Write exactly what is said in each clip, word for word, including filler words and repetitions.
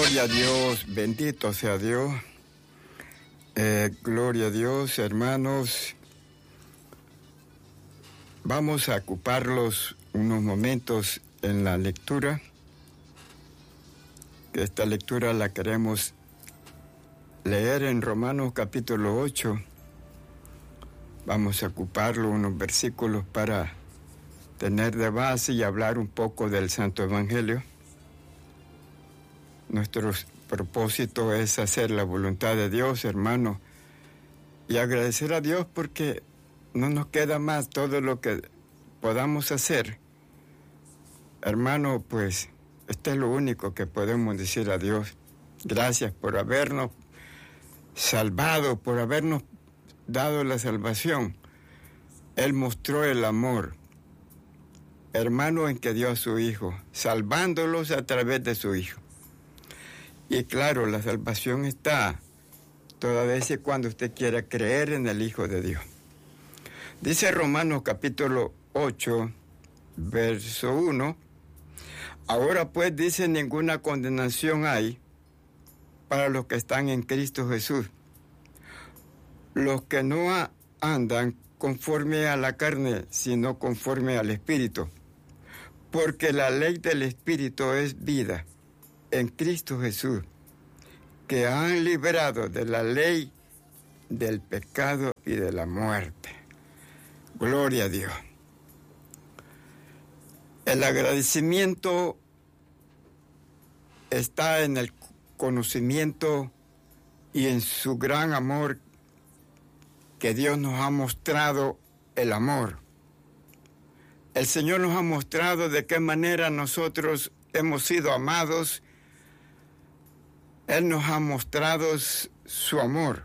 Gloria a Dios, bendito sea Dios. Eh, gloria a Dios, hermanos. Vamos a ocuparlos unos momentos en la lectura. Esta lectura la queremos leer en Romanos capítulo ocho. Vamos a ocuparlo unos versículos para tener de base y hablar un poco del Santo Evangelio. Nuestro propósito es hacer la voluntad de Dios, hermano, y agradecer a Dios porque no nos queda más todo lo que podamos hacer. Hermano, pues, este es lo único que podemos decir a Dios. Gracias por habernos salvado, por habernos dado la salvación. Él mostró el amor, hermano, en que dio a su Hijo, salvándolos a través de su Hijo. Y claro, la salvación está toda vez y cuando usted quiera creer en el Hijo de Dios. Dice Romanos capítulo ocho, verso uno, ahora pues dice, ninguna condenación hay para los que están en Cristo Jesús, los que no andan conforme a la carne, sino conforme al Espíritu, porque la ley del Espíritu es vida en Cristo Jesús, que han liberado de la ley del pecado y de la muerte. Gloria a Dios. El agradecimiento está en el conocimiento y en su gran amor, que Dios nos ha mostrado el amor. El Señor nos ha mostrado de qué manera nosotros hemos sido amados. Él nos ha mostrado su amor.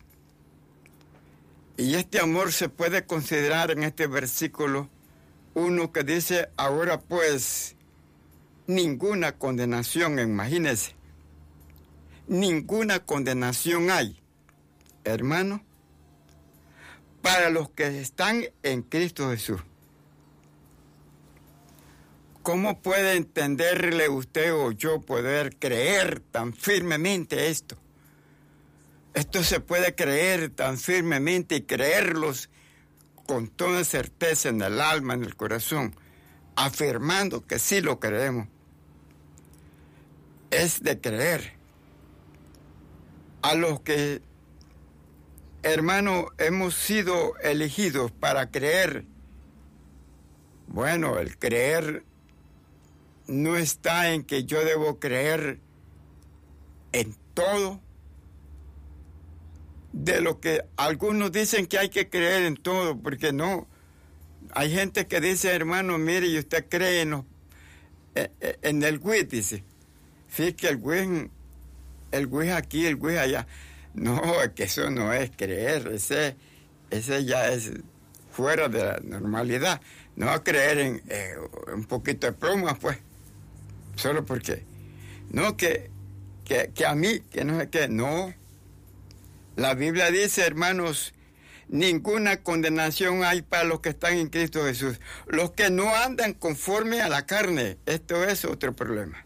Y este amor se puede considerar en este versículo uno que dice, ahora pues, ninguna condenación, imagínense, ninguna condenación hay, hermano, para los que están en Cristo Jesús. ¿Cómo puede entenderle usted o yo poder creer tan firmemente esto? Esto se puede creer tan firmemente y creerlos con toda certeza en el alma, en el corazón, afirmando que sí lo creemos. Es de creer. A los que, hermano, hemos sido elegidos para creer, bueno, el creer no está en que yo debo creer en todo, de lo que algunos dicen que hay que creer en todo, porque no. Hay gente que dice, hermano, mire, y usted cree en, los, en el güey, dice. Fíjate que el güey, el güey aquí, el güey allá. No, es que eso no es creer, ese, ese ya es fuera de la normalidad. No creer en eh, un poquito de plumas, pues. Solo porque, no, que, que, que a mí, que no sé qué, no. La Biblia dice, hermanos, ninguna condenación hay para los que están en Cristo Jesús. Los que no andan conforme a la carne, esto es otro problema.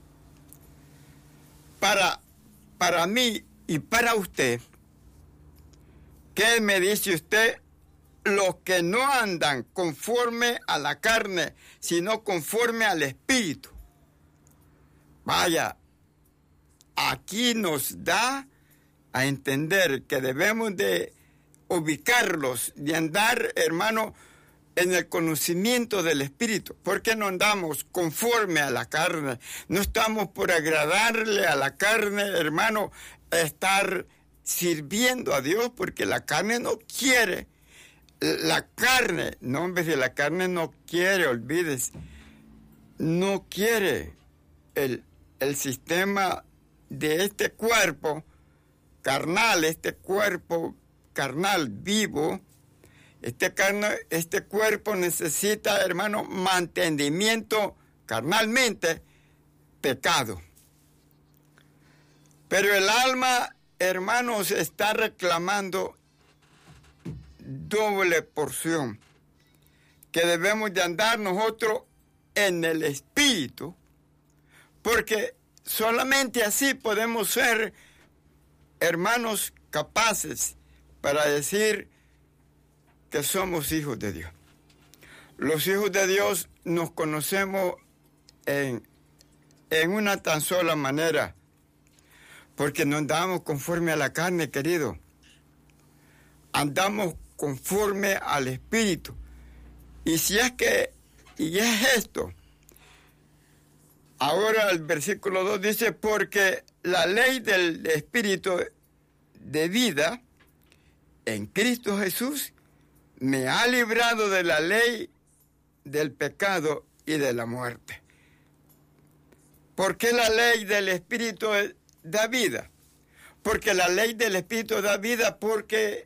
Para, para mí y para usted, ¿qué me dice usted? Los que no andan conforme a la carne, sino conforme al Espíritu. Vaya, aquí nos da a entender que debemos de ubicarlos, de andar, hermano, en el conocimiento del Espíritu. Porque no andamos conforme a la carne. No estamos por agradarle a la carne, hermano, estar sirviendo a Dios, porque la carne no quiere. La carne, no, en vez de la carne no quiere, olvídese, no quiere el, el sistema de este cuerpo carnal, este cuerpo carnal vivo, este, carna, este cuerpo necesita, hermano, mantenimiento carnalmente, pecado. Pero el alma, hermanos, está reclamando doble porción, que debemos de andar nosotros en el Espíritu, porque solamente así podemos ser hermanos capaces para decir que somos hijos de Dios. Los hijos de Dios nos conocemos en, en una tan sola manera, porque no andamos conforme a la carne, querido. Andamos conforme al Espíritu. Y si es que, y es esto, ahora el versículo dos dice, porque la ley del Espíritu de vida en Cristo Jesús me ha librado de la ley del pecado y de la muerte. ¿Por qué la ley del Espíritu da vida? Porque la ley del Espíritu da vida porque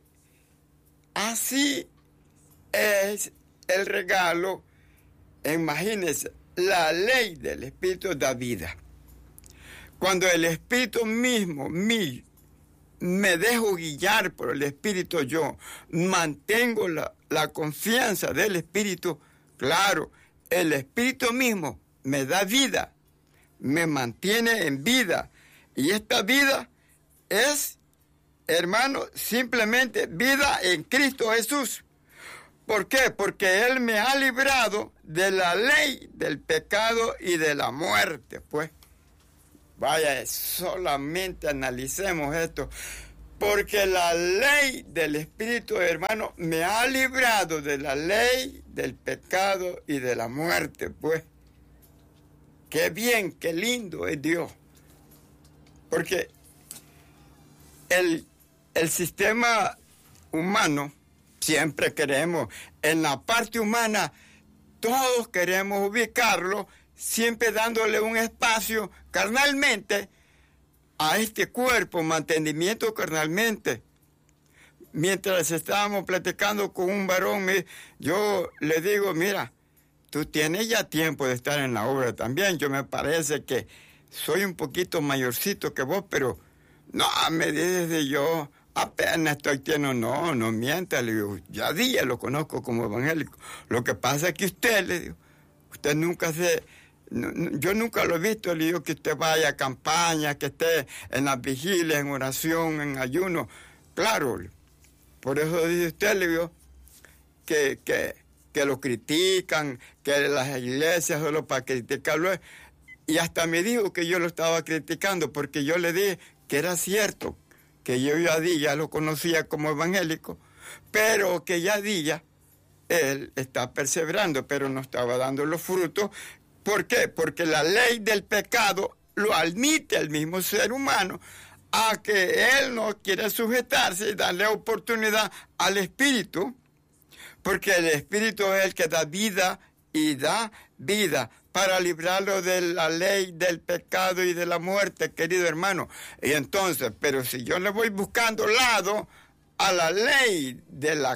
así es el regalo. Imagínense, la ley del Espíritu da vida. Cuando el Espíritu mismo, mí, me dejo guiar por el Espíritu, yo mantengo la, la confianza del Espíritu, claro, el Espíritu mismo me da vida, me mantiene en vida. Y esta vida es, hermano, simplemente vida en Cristo Jesús. ¿Por qué? Porque Él me ha librado de la ley del pecado y de la muerte, pues. Vaya, solamente analicemos esto. Porque la ley del Espíritu, hermano, me ha librado de la ley del pecado y de la muerte, pues. Qué bien, qué lindo es Dios. Porque el, el sistema humano, siempre queremos, en la parte humana, todos queremos ubicarlo, siempre dándole un espacio carnalmente a este cuerpo, mantenimiento carnalmente. Mientras estábamos platicando con un varón, yo le digo, mira, tú tienes ya tiempo de estar en la obra también. Yo me parece que soy un poquito mayorcito que vos, pero no, me dices yo, apenas estoy tierno. No, no mienta, le digo, ya día lo conozco como evangélico. Lo que pasa es que usted, le digo, usted nunca se... No, no, yo nunca lo he visto, le digo, que usted vaya a campaña, que esté en las vigilias, en oración, en ayuno. Claro, por eso dice usted, le digo, que, que, que lo critican, que las iglesias solo para criticarlo. Y hasta me dijo que yo lo estaba criticando, porque yo le dije que era cierto, que yo ya día lo conocía como evangélico, pero que ya día él está perseverando, pero no estaba dando los frutos. ¿Por qué? Porque la ley del pecado lo admite el mismo ser humano a que él no quiere sujetarse y darle oportunidad al Espíritu, porque el Espíritu es el que da vida y da vida para librarlo de la ley del pecado y de la muerte, querido hermano. Y entonces, pero si yo le voy buscando lado a la ley de la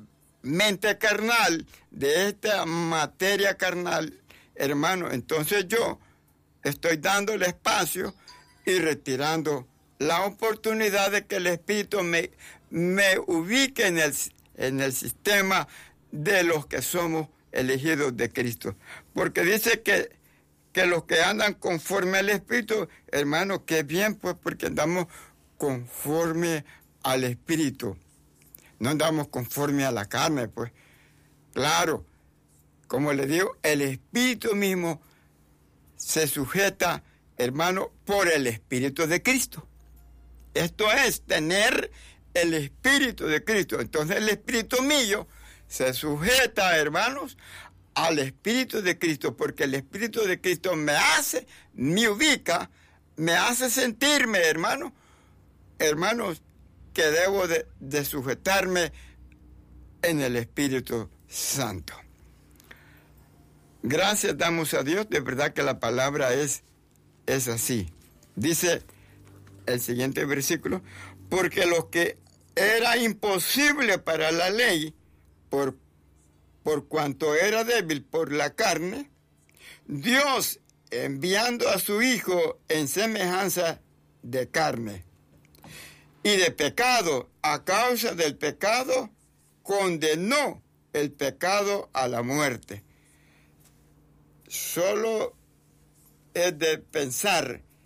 mente carnal, de esta materia carnal, hermano, entonces yo estoy dándole espacio y retirando la oportunidad de que el Espíritu me, me ubique en el, en el sistema de los que somos elegidos de Cristo. Porque dice que, que los que andan conforme al Espíritu, hermano, qué bien, pues, porque andamos conforme al Espíritu. No andamos conforme a la carne, pues. Claro. Como le digo, el Espíritu mismo se sujeta, hermano, por el Espíritu de Cristo. Esto es tener el Espíritu de Cristo. Entonces el Espíritu mío se sujeta, hermanos, al Espíritu de Cristo, porque el Espíritu de Cristo me hace, me ubica, me hace sentirme, hermano, hermanos, que debo de, de sujetarme en el Espíritu Santo. Gracias damos a Dios, de verdad que la palabra es, es así. Dice el siguiente versículo, porque lo que era imposible para la ley, por, por cuanto era débil por la carne, Dios, enviando a su Hijo en semejanza de carne y de pecado, a causa del pecado, condenó el pecado a la muerte. Solo es de pensar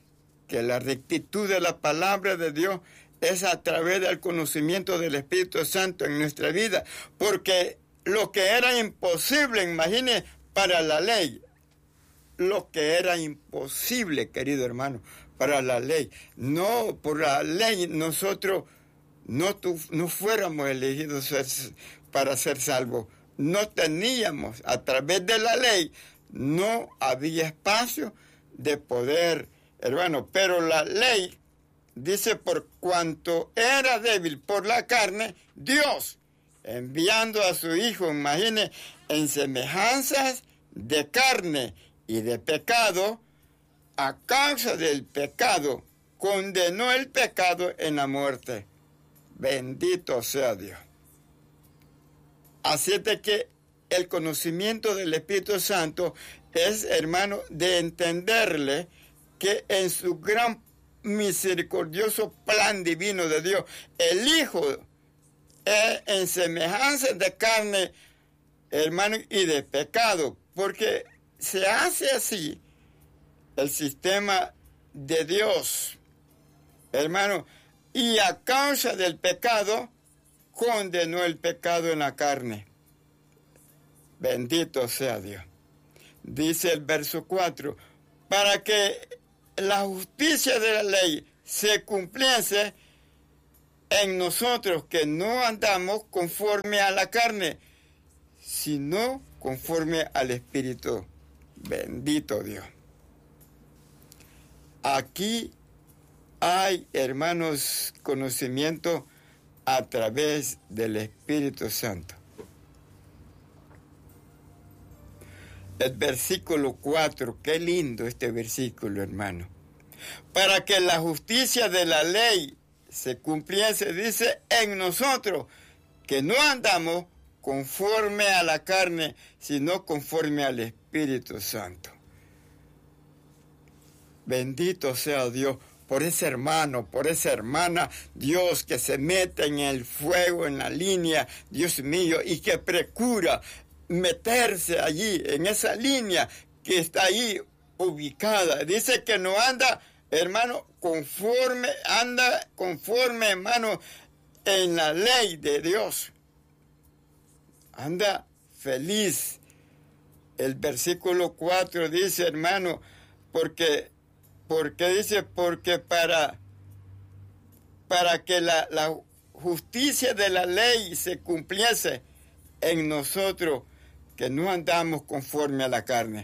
que la rectitud de la palabra de Dios es a través del conocimiento del Espíritu Santo en nuestra vida, porque lo que era imposible, imagine, para la ley, lo que era imposible, querido hermano, para la ley, no, por la ley nosotros no, tu, no fuéramos elegidos ser, para ser salvos, no teníamos, a través de la ley, no había espacio de poder, hermano, pero la ley dice, por cuanto era débil por la carne, Dios, enviando a su Hijo, imagine, en semejanzas de carne y de pecado, a causa del pecado, condenó el pecado en la muerte. Bendito sea Dios. Así es de que el conocimiento del Espíritu Santo es, hermano, de entenderle que en su gran misericordioso plan divino de Dios, el Hijo es en semejanza de carne, hermano, y de pecado, porque se hace así el sistema de Dios, hermano, y a causa del pecado condenó el pecado en la carne. Bendito sea Dios. Dice el verso cuatro, para que la justicia de la ley se cumpliese en nosotros, que no andamos conforme a la carne, sino conforme al Espíritu. Bendito Dios. Aquí hay, hermanos, conocimiento a través del Espíritu Santo. El versículo cuatro, qué lindo este versículo, hermano. Para que la justicia de la ley se cumpliese, dice, en nosotros, que no andamos conforme a la carne, sino conforme al Espíritu Santo. Bendito sea Dios por ese hermano, por esa hermana, Dios, que se mete en el fuego, en la línea, Dios mío, y que procura meterse allí, en esa línea que está ahí ubicada. Dice que no anda, hermano, conforme, anda conforme, hermano, en la ley de Dios. Anda feliz. El versículo cuatro dice, hermano, porque, porque dice, porque para, para que la, la justicia de la ley se cumpliese en nosotros, que no andamos conforme a la carne.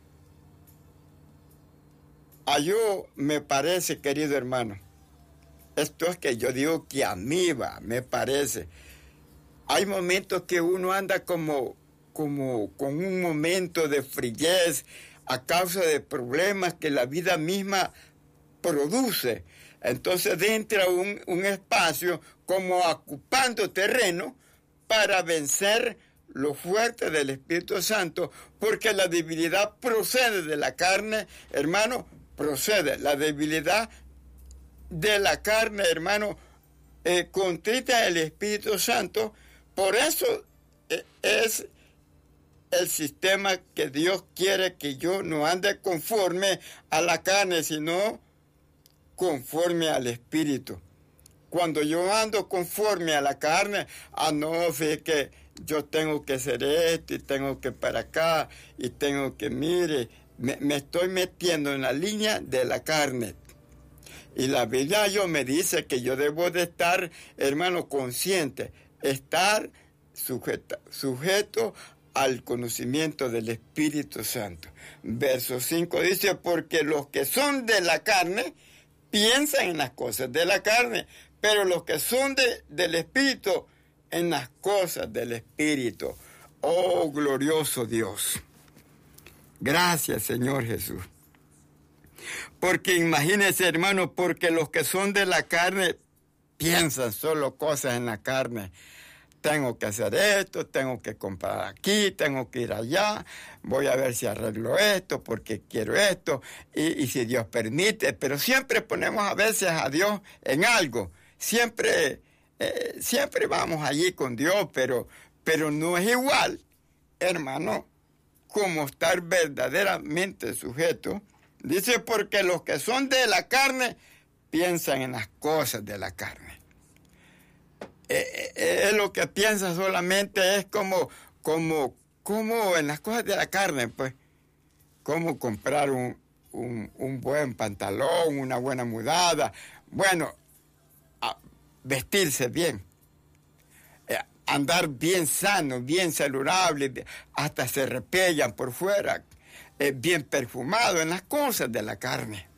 A yo me parece, querido hermano, esto es que yo digo que a mí va, me parece. Hay momentos que uno anda como, como con un momento de frialdad a causa de problemas que la vida misma produce. Entonces entra un, un espacio como ocupando terreno para vencer lo fuerte del Espíritu Santo, porque la debilidad procede de la carne, hermano, procede. La debilidad de la carne, hermano, eh, contrita el Espíritu Santo. Por eso eh, es el sistema que Dios quiere que yo no ande conforme a la carne, sino conforme al Espíritu. Cuando yo ando conforme a la carne, ah, no, fíjate que yo tengo que hacer esto y tengo que para acá y tengo que, mire, me, me estoy metiendo en la línea de la carne. Y la Biblia yo me dice que yo debo de estar, hermano, consciente, estar sujeto, sujeto al conocimiento del Espíritu Santo. Verso cinco dice, porque los que son de la carne piensan en las cosas de la carne, pero los que son de, del Espíritu, en las cosas del Espíritu. Oh, glorioso Dios. Gracias, Señor Jesús. Porque imagínense, hermano, porque los que son de la carne piensan solo cosas en la carne. Tengo que hacer esto, tengo que comprar aquí, tengo que ir allá, voy a ver si arreglo esto porque quiero esto, y, y si Dios permite. Pero siempre ponemos a veces a Dios en algo. Siempre... Eh, siempre vamos allí con Dios, pero, pero no es igual, hermano, como estar verdaderamente sujeto Dice, porque los que son de la carne piensan en las cosas de la carne. Eh, eh, es lo que piensa solamente es como, como, como en las cosas de la carne, pues. Cómo comprar un, un, un buen pantalón, una buena mudada. Bueno, vestirse bien. Eh, andar bien sano, bien saludable, hasta se repellan por fuera. Eh, bien perfumado en las cosas de la carne.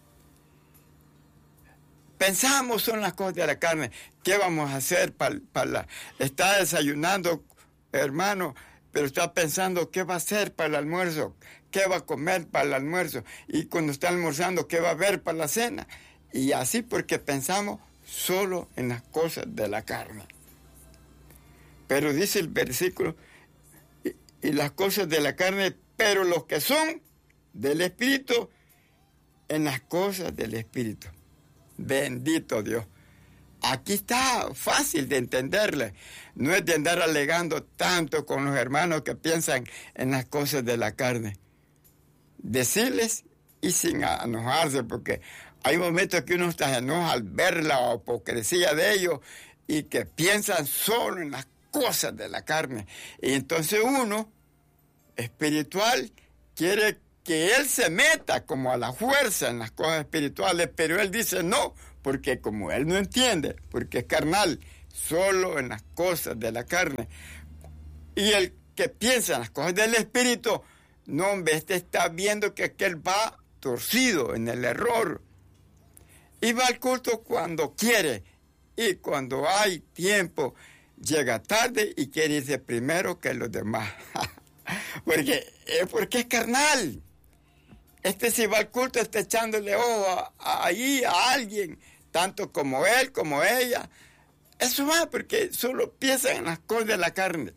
Pensamos en las cosas de la carne. ¿Qué vamos a hacer para pa la... Está desayunando, hermano, pero está pensando qué va a hacer para el almuerzo, qué va a comer para el almuerzo. Y cuando está almorzando, qué va a ver para la cena. Y así porque pensamos solo en las cosas de la carne. Pero dice el versículo, y, y las cosas de la carne, pero los que son del Espíritu, en las cosas del Espíritu. Bendito Dios. Aquí está fácil de entenderle. No es de andar alegando tanto con los hermanos que piensan en las cosas de la carne. Decirles y sin enojarse, porque hay momentos que uno se enoja al ver la hipocresía de ellos y que piensan solo en las cosas de la carne. Y entonces uno, espiritual, quiere que él se meta como a la fuerza en las cosas espirituales, pero él dice no, porque como él no entiende, porque es carnal, solo en las cosas de la carne. Y el que piensa en las cosas del espíritu, no, hombre, este está viendo que aquel va torcido en el error. Y va al culto cuando quiere, y cuando hay tiempo, llega tarde y quiere irse primero que los demás. porque, porque es carnal. Este si va al culto está echándole ojo ahí a, a alguien, tanto como él, como ella. Eso va porque solo piensan en las cosas de la carne.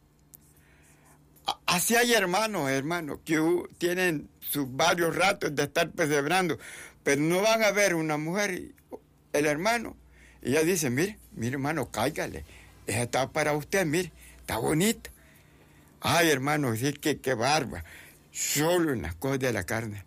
Así hay hermanos, hermanos, que uh, tienen sus varios ratos de estar perseverando, pero no van a ver una mujer, el hermano, y ella dice, mire, mire hermano, cáigale, esa está para usted, mire, está bonita. Ay, hermano, sí, que qué barba. Solo en las cosas de la carne.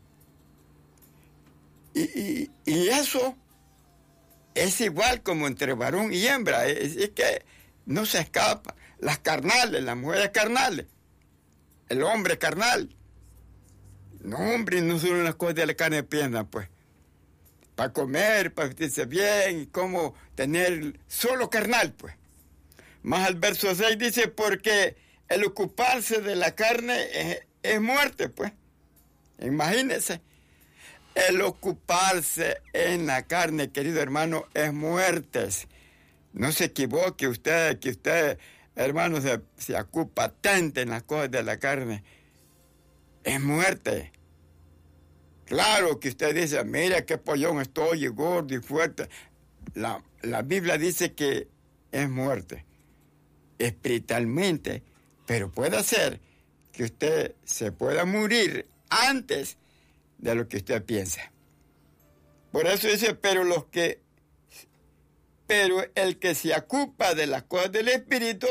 Y, y, y eso es igual como entre varón y hembra. Es, es que no se escapa. Las carnales, las mujeres carnales. El hombre carnal. No, hombre, no solo en las cosas de la carne piensan, pues. Para comer, para vestirse bien, y cómo tener solo carnal, pues. Más al verso seis dice, porque el ocuparse de la carne es, es muerte, pues. Imagínense. El ocuparse en la carne, querido hermano, es muerte. No se equivoque usted, que usted, hermano, se, se ocupa tanto en las cosas de la carne. Es muerte. Claro que usted dice, mira qué pollón estoy, gordo y fuerte. La, la Biblia dice que es muerte. Espiritualmente, pero puede ser que usted se pueda morir antes de lo que usted piensa. Por eso dice, pero los que, pero el que se ocupa de las cosas del Espíritu,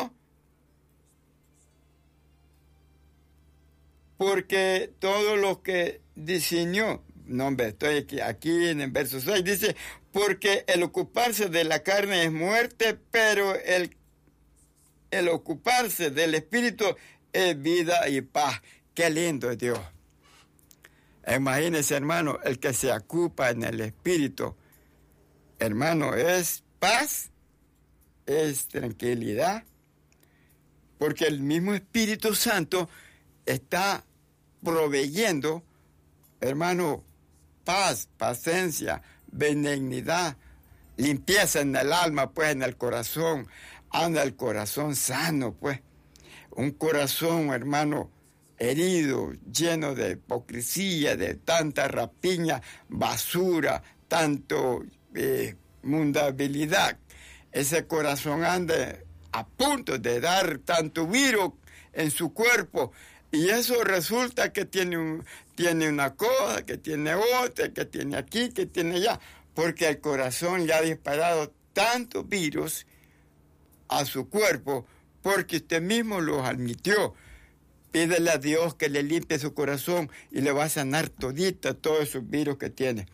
porque todo lo que diseñó, no, hombre, estoy aquí, aquí en el verso seis, dice, porque el ocuparse de la carne es muerte, pero el, el ocuparse del Espíritu es vida y paz. Qué lindo es Dios. Imagínese, hermano, el que se ocupa en el Espíritu, hermano, es paz, es tranquilidad, porque el mismo Espíritu Santo está proveyendo, hermano, paz, paciencia, benignidad, limpieza en el alma, pues, en el corazón. Anda el corazón sano, pues. Un corazón, hermano, herido, lleno de hipocresía, de tanta rapiña, basura, tanto eh, mundabilidad. Ese corazón anda a punto de dar tanto virus en su cuerpo, y eso resulta que tiene, un, tiene una cosa, que tiene otra, que tiene aquí, que tiene allá, porque el corazón ya ha disparado tantos virus a su cuerpo, porque usted mismo los admitió. Pídele a Dios que le limpie su corazón y le va a sanar todita todos esos virus que tiene.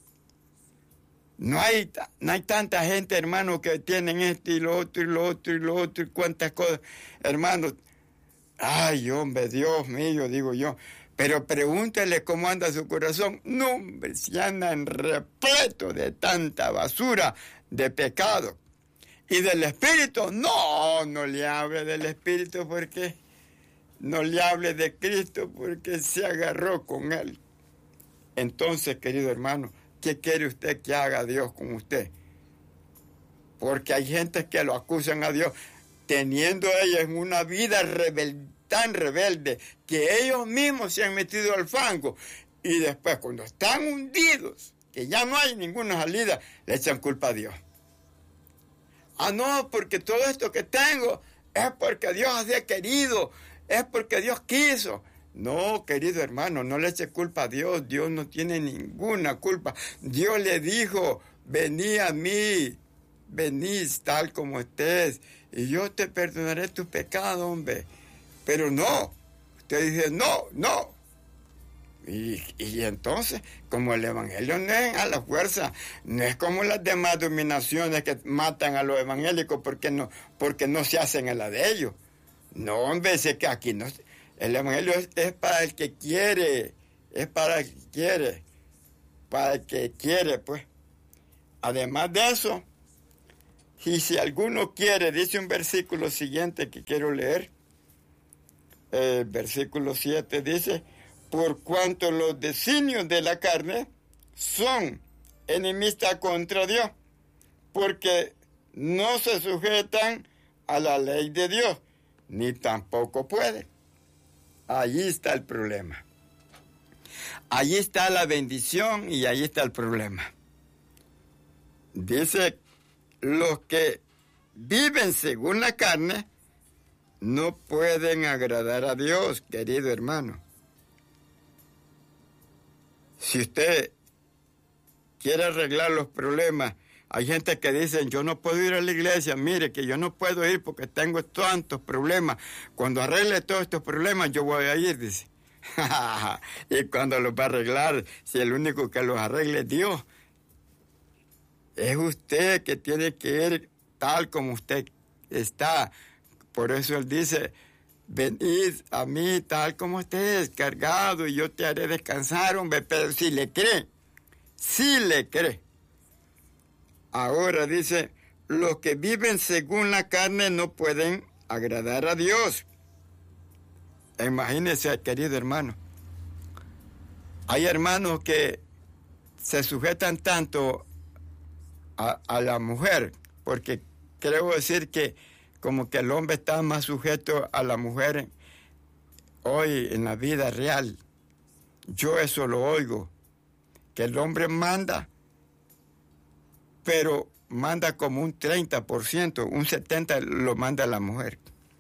No hay, no hay tanta gente, hermano, que tienen esto y lo otro y lo otro y lo otro y cuántas cosas. Hermano, ay, hombre, Dios mío, digo yo. Pero pregúntele cómo anda su corazón. No, hombre, si anda en repleto de tanta basura, de pecado. Y del Espíritu, no, no le hable del Espíritu porque no le hable de Cristo porque se agarró con él. Entonces, querido hermano, ¿qué quiere usted que haga Dios con usted? Porque hay gente que lo acusan a Dios teniendo ellos una vida rebelde, tan rebelde que ellos mismos se han metido al fango y después cuando están hundidos, que ya no hay ninguna salida, le echan culpa a Dios. Ah, no, porque todo esto que tengo es porque Dios ha querido, es porque Dios quiso. No, querido hermano, no le eche culpa a Dios. Dios no tiene ninguna culpa. Dios le dijo, vení a mí, venís tal como estés, y yo te perdonaré tus pecados, hombre. Pero no, usted dice, no, no. Y, y entonces, como el evangelio no es a la fuerza, no es como las demás dominaciones que matan a los evangélicos porque no, porque no se hacen a la de ellos. No, hombre, sé que aquí no... El evangelio es, es para el que quiere, es para el que quiere, para el que quiere, pues. Además de eso, y si alguno quiere, dice un versículo siguiente que quiero leer, el versículo siete dice, por cuanto los designios de la carne son enemistas contra Dios, porque no se sujetan a la ley de Dios, ni tampoco pueden. Allí está el problema. Allí está la bendición y allí está el problema. Dice, los que viven según la carne no pueden agradar a Dios, querido hermano. Si usted quiere arreglar los problemas, hay gente que dice, yo no puedo ir a la iglesia, mire que yo no puedo ir porque tengo tantos problemas. Cuando arregle todos estos problemas, yo voy a ir, dice. Y cuando los va a arreglar, si el único que los arregle es Dios, es usted que tiene que ir tal como usted está. Por eso él dice, venid a mí tal como estés, cargado, y yo te haré descansar, hombre. Pero si le cree, si le cree. Ahora dice, los que viven según la carne no pueden agradar a Dios. Imagínese, querido hermano. Hay hermanos que se sujetan tanto a, a la mujer, porque creo decir que como que el hombre está más sujeto a la mujer hoy en la vida real. Yo eso lo oigo, que el hombre manda, pero manda como un treinta por ciento, un setenta por ciento lo manda la mujer.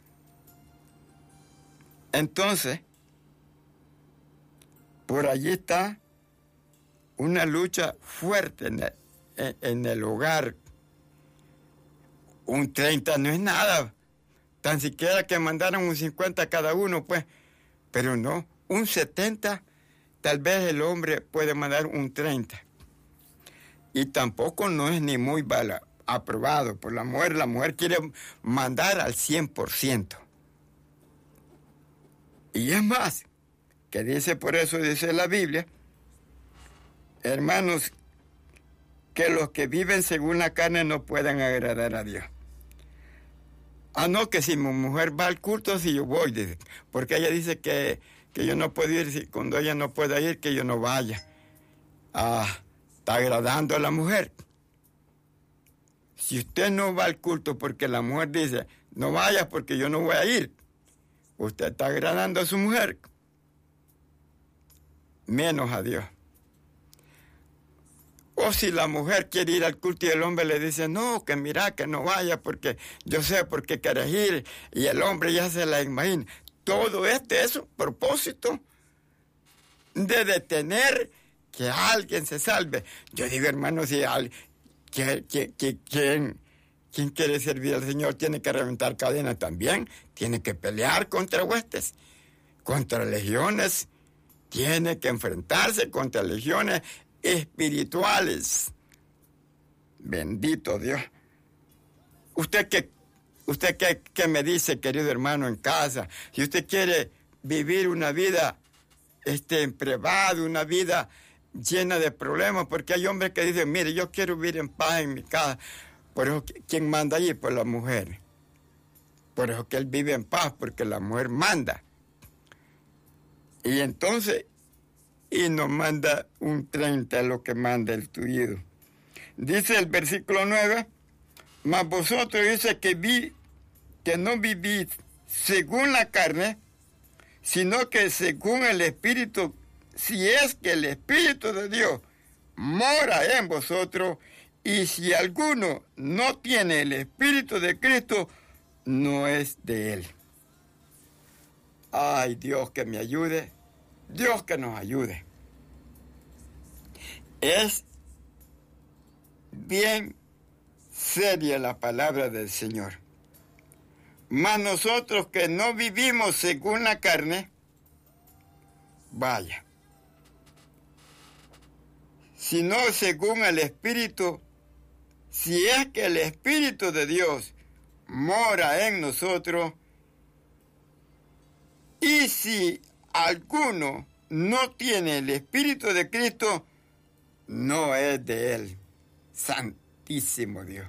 Entonces, por allí está una lucha fuerte en el, en el hogar. Un treinta no es nada, tan siquiera que mandaron un cincuenta cada uno, pues, pero no, un setenta, tal vez el hombre puede mandar un treinta. Y tampoco no es ni muy bala, aprobado por la mujer. La mujer quiere mandar al cien por ciento. Y es más, que dice, por eso dice la Biblia, hermanos, que los que viven según la carne no pueden agradar a Dios. Ah, no, que si mi mujer va al culto, si yo voy, dice, porque ella dice que, que yo no puedo ir, si cuando ella no pueda ir, que yo no vaya. Ah, está agradando a la mujer. Si usted no va al culto porque la mujer dice, no vaya porque yo no voy a ir, usted está agradando a su mujer, menos a Dios. O si la mujer quiere ir al culto y el hombre le dice, no, que mira, que no vaya porque yo sé por qué quieres ir, y el hombre ya se la imagina. Todo este es un propósito de detener que alguien se salve. Yo digo, hermano, si alguien, que, que, que, ¿quién, ¿quién quiere servir al Señor? Tiene que reventar cadenas también, tiene que pelear contra huestes. contra legiones, tiene que enfrentarse contra legiones espirituales. Bendito Dios. ¿Usted qué, usted qué, qué me dice, querido hermano, en casa? Si usted quiere vivir una vida este, en privado, una vida llena de problemas, porque hay hombres que dicen, mire, yo quiero vivir en paz en mi casa. Por eso, ¿quién manda allí? Pues la mujer. Por eso que él vive en paz, porque la mujer manda. Y entonces, y nos manda un treinta a lo que manda el tuyo. Dice el versículo nueve, mas vosotros dice que vi, que no vivís según la carne, sino que según el Espíritu, si es que el Espíritu de Dios mora en vosotros, y si alguno no tiene el Espíritu de Cristo, no es de él. Ay, Dios que me ayude, Dios que nos ayude. Es bien seria la palabra del Señor. Mas nosotros que no vivimos según la carne, vaya, sino según el Espíritu, si es que el Espíritu de Dios mora en nosotros, y si alguno no tiene el Espíritu de Cristo, no es de él. Santísimo Dios.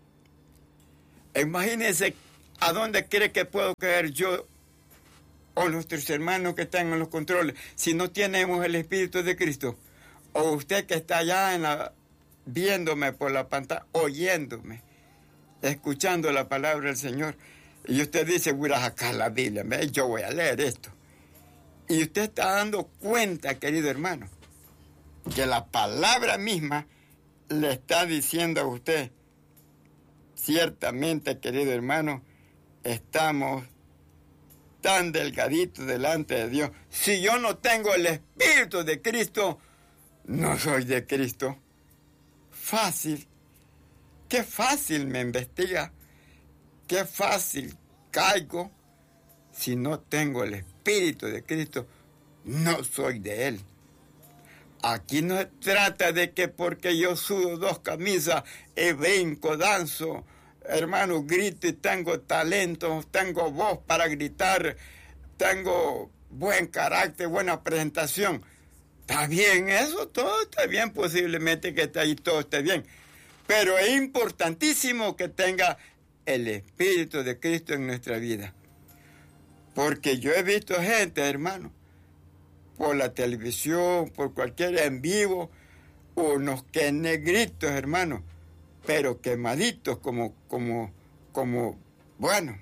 Imagínense a dónde cree que puedo caer yo o nuestros hermanos que están en los controles si no tenemos el Espíritu de Cristo. O usted que está allá en la, viéndome por la pantalla, oyéndome, escuchando la palabra del Señor. Y usted dice, voy a sacar la Biblia, yo voy a leer esto. Y usted está dando cuenta, querido hermano, que la palabra misma le está diciendo a usted, ciertamente, querido hermano, estamos tan delgaditos delante de Dios. Si yo no tengo el Espíritu de Cristo, no soy de Cristo. Fácil. Qué fácil me investiga. Qué fácil caigo. Si no tengo el Espíritu de Cristo, no soy de Él. Aquí no se trata de que porque yo sudo dos camisas y brinco, danzo, hermano, grito y tengo talento, tengo voz para gritar, tengo buen carácter, buena presentación. Está bien eso, todo está bien, posiblemente que esté ahí todo esté bien. Pero es importantísimo que tenga el Espíritu de Cristo en nuestra vida. Porque yo he visto gente, hermano, por la televisión, por cualquier en vivo, unos que negritos, hermano, pero quemaditos como, como, como, bueno,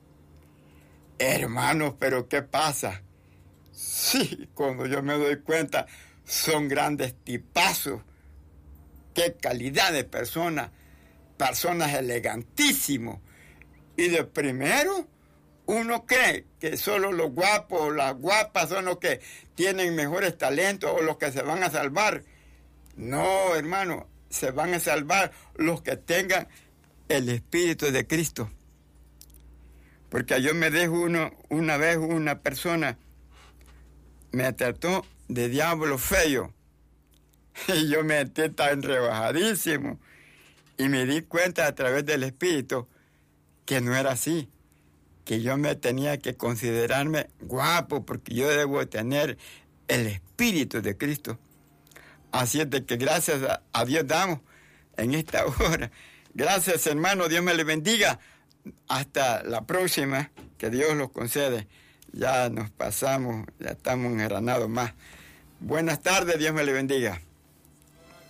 hermanos, pero ¿qué pasa? Sí, cuando yo me doy cuenta, son grandes tipazos, qué calidad de personas, personas elegantísimos, y de primero, uno cree que solo los guapos o las guapas son los que tienen mejores talentos o los que se van a salvar. No, hermano, se van a salvar los que tengan el Espíritu de Cristo. Porque yo me dejo uno, una vez una persona me trató de diablo feo y yo me metí tan rebajadísimo y me di cuenta a través del Espíritu que no era así, que yo me tenía que considerarme guapo porque yo debo tener el Espíritu de Cristo. Así es de que gracias a, a Dios damos en esta hora. Gracias, hermano, Dios me le bendiga. Hasta la próxima, que Dios los concede. Ya nos pasamos, ya estamos engranados más. Buenas tardes, Dios me le bendiga.